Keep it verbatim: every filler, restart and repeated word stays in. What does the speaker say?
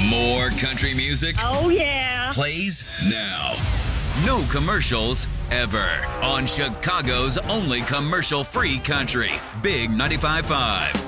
More country music Oh, yeah. plays now. No commercials ever on Chicago's only commercial-free country. Big ninety-five point five.